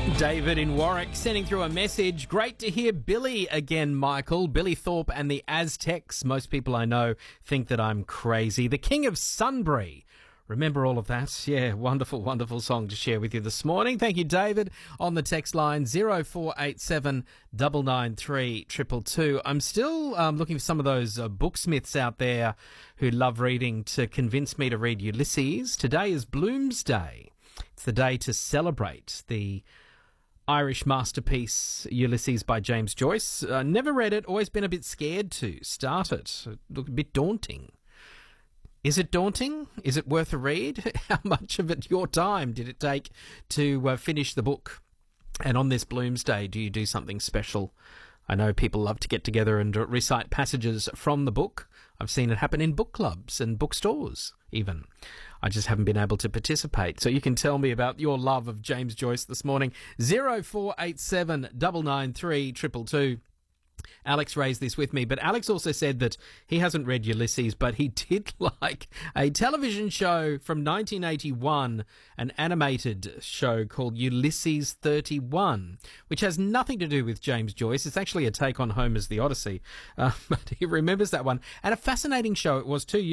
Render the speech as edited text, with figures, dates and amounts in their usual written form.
David in Warwick sending through a message. Great to hear Billy again, Michael. Billy Thorpe and the Aztecs. Most people I know think that I'm crazy. The King of Sunbury. Remember all of that? Yeah, wonderful, wonderful song to share with you this morning. Thank you, David. On the text line 0487 993 222. I'm still looking for some of those booksmiths out there who love reading to convince me to read Ulysses. Today is Bloomsday. It's the day to celebrate the Irish masterpiece Ulysses by James Joyce. Never read it, always been a bit scared to start it. It looked a bit daunting. Is it daunting? Is it worth a read? How much of it, your time, did it take to finish the book? And on this Bloomsday, do you do something special? I know people love to get together and recite passages from the book. I've seen it happen in book clubs and bookstores even. I just haven't been able to participate. So you can tell me about your love of James Joyce this morning. 0487 993 222. Alex raised this with me, but Alex also said that he hasn't read Ulysses, but he did like a television show from 1981, an animated show called Ulysses 31, which has nothing to do with James Joyce. It's actually a take on Homer's The Odyssey, but he remembers that one. And a fascinating show it was too.